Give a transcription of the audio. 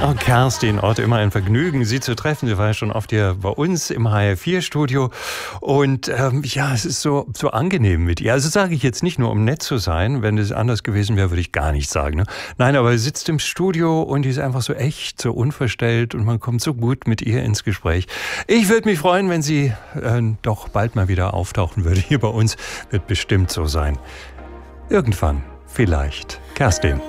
Oh, Kerstin Ott, immer ein Vergnügen, Sie zu treffen. Sie war ja schon oft hier bei uns im HR4-Studio. Und ja, es ist so angenehm mit ihr. Also sage ich jetzt nicht nur, um nett zu sein. Wenn es anders gewesen wäre, würde ich gar nicht sagen. Ne? Nein, aber sie sitzt im Studio und die ist einfach so echt, so unverstellt und man kommt so gut mit ihr ins Gespräch. Ich würde mich freuen, wenn sie doch bald mal wieder auftauchen würde hier bei uns. Wird bestimmt so sein. Irgendwann, vielleicht. Kerstin.